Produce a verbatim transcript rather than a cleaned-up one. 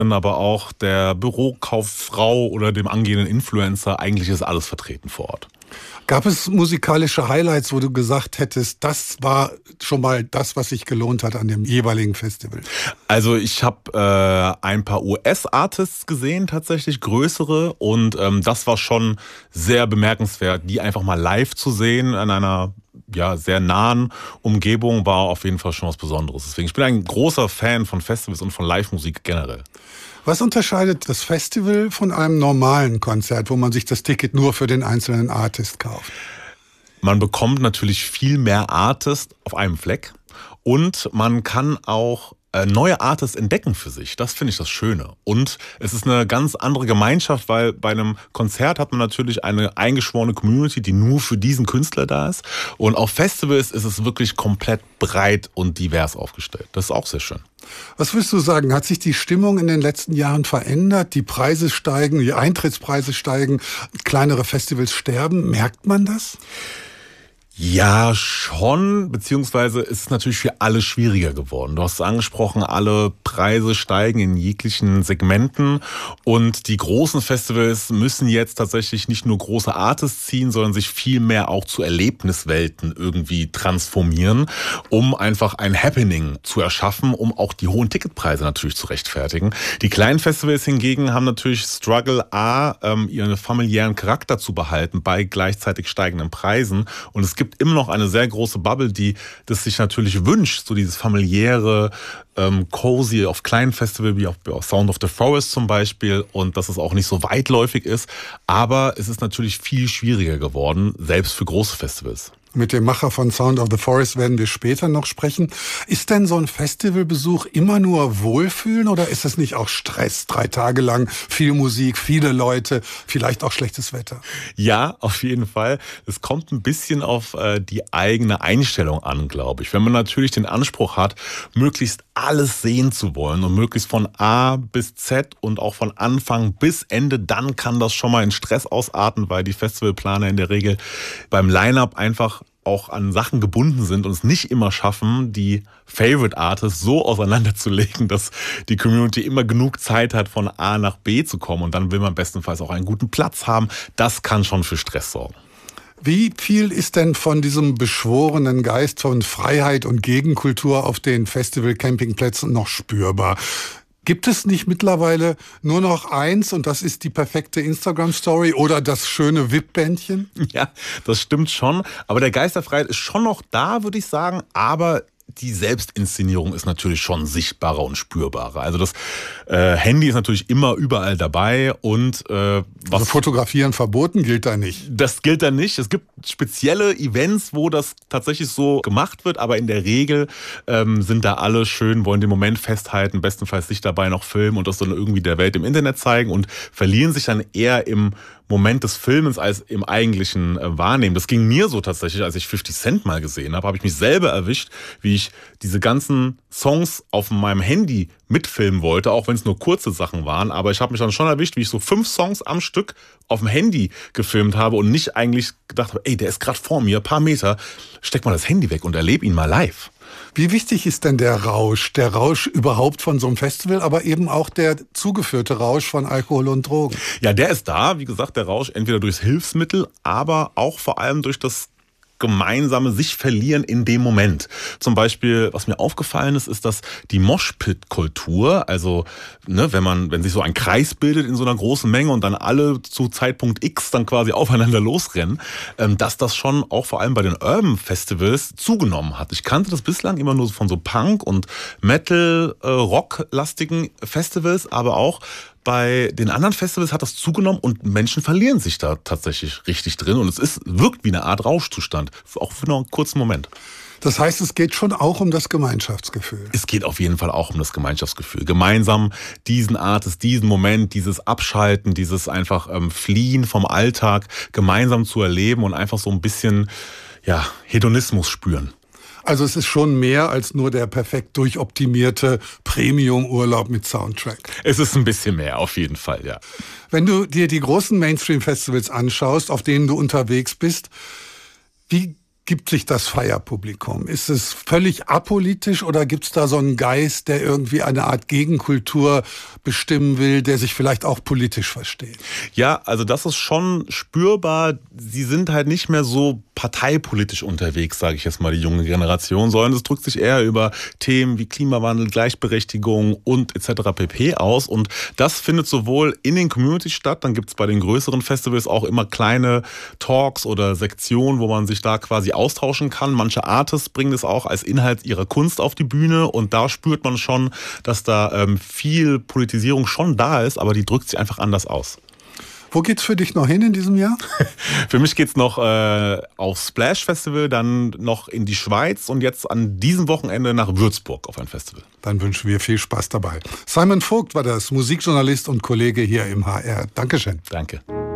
aber auch der Bürokauffrau oder dem angehenden Influencer. Eigentlich ist alles vertreten vor Ort. Gab es musikalische Highlights, wo du gesagt hättest, das war schon mal das, was sich gelohnt hat an dem jeweiligen Festival? Also ich habe äh, ein paar U S-Artists gesehen, tatsächlich größere, und ähm, das war schon sehr bemerkenswert, die einfach mal live zu sehen an einer ja, sehr nahen Umgebung war auf jeden Fall schon was Besonderes. Deswegen, ich bin ein großer Fan von Festivals und von Live-Musik generell. Was unterscheidet das Festival von einem normalen Konzert, wo man sich das Ticket nur für den einzelnen Artist kauft? Man bekommt natürlich viel mehr Artists auf einem Fleck und man kann auch neue Artists entdecken für sich. Das finde ich das Schöne. Und es ist eine ganz andere Gemeinschaft, weil bei einem Konzert hat man natürlich eine eingeschworene Community, die nur für diesen Künstler da ist. Und auf Festivals ist es wirklich komplett breit und divers aufgestellt. Das ist auch sehr schön. Was würdest du sagen? Hat sich die Stimmung in den letzten Jahren verändert? Die Preise steigen, die Eintrittspreise steigen, kleinere Festivals sterben. Merkt man das? Ja, schon, beziehungsweise ist es natürlich für alle schwieriger geworden. Du hast es angesprochen, alle Preise steigen in jeglichen Segmenten und die großen Festivals müssen jetzt tatsächlich nicht nur große Artists ziehen, sondern sich viel mehr auch zu Erlebniswelten irgendwie transformieren, um einfach ein Happening zu erschaffen, um auch die hohen Ticketpreise natürlich zu rechtfertigen. Die kleinen Festivals hingegen haben natürlich Struggle, A, ihren familiären Charakter zu behalten bei gleichzeitig steigenden Preisen, und es gibt immer noch eine sehr große Bubble, die das sich natürlich wünscht, so dieses familiäre, ähm, cozy auf kleinen Festivals wie auf, auf Sound of the Forest zum Beispiel, und dass es auch nicht so weitläufig ist, aber es ist natürlich viel schwieriger geworden, selbst für große Festivals. Mit dem Macher von Sound of the Forest werden wir später noch sprechen. Ist denn so ein Festivalbesuch immer nur Wohlfühlen oder ist das nicht auch Stress? Drei Tage lang, viel Musik, viele Leute, vielleicht auch schlechtes Wetter? Ja, auf jeden Fall. Es kommt ein bisschen auf äh, die eigene Einstellung an, glaube ich. Wenn man natürlich den Anspruch hat, möglichst alles sehen zu wollen und möglichst von A bis Z und auch von Anfang bis Ende, dann kann das schon mal in Stress ausarten, weil die Festivalplaner in der Regel beim Line-Up einfach auch an Sachen gebunden sind und es nicht immer schaffen, die Favorite Artists so auseinanderzulegen, dass die Community immer genug Zeit hat, von A nach B zu kommen, und dann will man bestenfalls auch einen guten Platz haben. Das kann schon für Stress sorgen. Wie viel ist denn von diesem beschworenen Geist von Freiheit und Gegenkultur auf den Festival-Campingplätzen noch spürbar? Gibt es nicht mittlerweile nur noch eins und das ist die perfekte Instagram-Story oder das schöne V I P-Bändchen? Ja, das stimmt schon. Aber der Geist der Freiheit ist schon noch da, würde ich sagen. Aber die Selbstinszenierung ist natürlich schon sichtbarer und spürbarer. Also das äh, Handy ist natürlich immer überall dabei und äh, was also fotografieren verboten gilt da nicht. Das gilt da nicht. Es gibt spezielle Events, wo das tatsächlich so gemacht wird, aber in der Regel ähm, sind da alle schön, wollen den Moment festhalten, bestenfalls sich dabei noch filmen und das dann irgendwie der Welt im Internet zeigen und verlieren sich dann eher im Moment des Filmens als im eigentlichen äh, Wahrnehmen. Das ging mir so tatsächlich, als ich fifty Cent mal gesehen habe, habe ich mich selber erwischt, wie ich diese ganzen Songs auf meinem Handy mitfilmen wollte, auch wenn es nur kurze Sachen waren. Aber ich habe mich dann schon erwischt, wie ich so fünf Songs am Stück auf dem Handy gefilmt habe und nicht eigentlich gedacht habe, ey, der ist gerade vor mir, ein paar Meter, steck mal das Handy weg und erlebe ihn mal live. Wie wichtig ist denn der Rausch? Der Rausch überhaupt von so einem Festival, aber eben auch der zugeführte Rausch von Alkohol und Drogen? Ja, der ist da. Wie gesagt, der Rausch entweder durchs Hilfsmittel, aber auch vor allem durch das gemeinsame sich verlieren in dem Moment. Zum Beispiel, was mir aufgefallen ist, ist, dass die Moshpit-Kultur, also ne, wenn man, wenn sich so ein Kreis bildet in so einer großen Menge und dann alle zu Zeitpunkt X dann quasi aufeinander losrennen, ähm, dass das schon auch vor allem bei den Urban Festivals zugenommen hat. Ich kannte das bislang immer nur von so Punk- und Metal-Rock-lastigen Festivals, aber auch bei den anderen Festivals hat das zugenommen und Menschen verlieren sich da tatsächlich richtig drin. Und es ist, wirkt wie eine Art Rauschzustand, auch für nur einen kurzen Moment. Das heißt, es geht schon auch um das Gemeinschaftsgefühl. Es geht auf jeden Fall auch um das Gemeinschaftsgefühl. Gemeinsam diesen Artist, diesen Moment, dieses Abschalten, dieses einfach ähm, Fliehen vom Alltag gemeinsam zu erleben und einfach so ein bisschen ja, Hedonismus spüren. Also es ist schon mehr als nur der perfekt durchoptimierte Premium-Urlaub mit Soundtrack. Es ist ein bisschen mehr, auf jeden Fall, ja. Wenn du dir die großen Mainstream-Festivals anschaust, auf denen du unterwegs bist, wie gibt sich das Feierpublikum? Ist es völlig apolitisch oder gibt es da so einen Geist, der irgendwie eine Art Gegenkultur bestimmen will, der sich vielleicht auch politisch versteht? Ja, also das ist schon spürbar. Sie sind halt nicht mehr so parteipolitisch unterwegs, sage ich jetzt mal, die junge Generation, sondern es drückt sich eher über Themen wie Klimawandel, Gleichberechtigung und et cetera pp. Aus. Und das findet sowohl in den Communities statt, dann gibt es bei den größeren Festivals auch immer kleine Talks oder Sektionen, wo man sich da quasi austauschen kann. Manche Artists bringen es auch als Inhalt ihrer Kunst auf die Bühne und da spürt man schon, dass da ähm, viel Politisierung schon da ist, aber die drückt sich einfach anders aus. Wo geht's für dich noch hin in diesem Jahr? Für mich geht's noch äh, aufs Splash Festival, dann noch in die Schweiz und jetzt an diesem Wochenende nach Würzburg auf ein Festival. Dann wünschen wir viel Spaß dabei. Simon Vogt war das, Musikjournalist und Kollege hier im H R. Dankeschön. Danke.